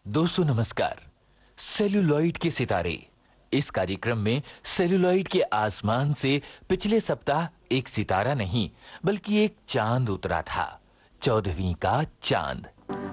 दोस्तों नमस्कार। सेल्यूलॉइड के सितारे इस कार्यक्रम में सेल्यूलॉइड के आसमान से पिछले सप्ताह एक सितारा नहीं बल्कि एक चांद उतरा था। 14वीं का चांद।